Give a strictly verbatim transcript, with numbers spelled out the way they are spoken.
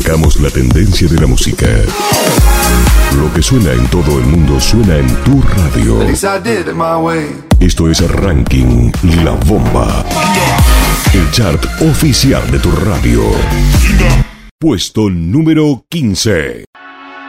Marcamos la tendencia de la música. Lo que suena en todo el mundo suena en tu radio. Esto es Ranking La Bomba, el chart oficial de tu radio. Puesto número quince.